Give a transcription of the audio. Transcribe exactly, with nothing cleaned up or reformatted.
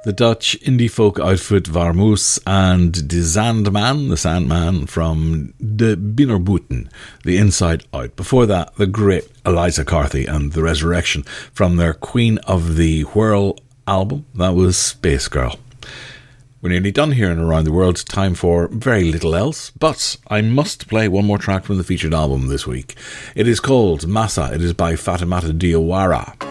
The Dutch indie folk outfit Varmoes and De Zandman, the Sandman, from De Binnerbooten, The Inside Out. Before that, the great Eliza Carthy and The Resurrection from their Queen of the Whirl album. That was Space Girl. We're nearly done here and around the world. Time for very little else, but I must play one more track from the featured album this week. It is called Massa. It is by Fatimata Diawara.